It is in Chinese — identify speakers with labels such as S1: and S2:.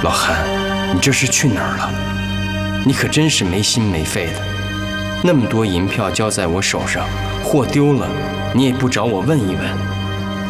S1: 老韩，你这是去哪儿了？你可真是没心没肺的。那么多银票交在我手上，货丢了，你也不找我问一问。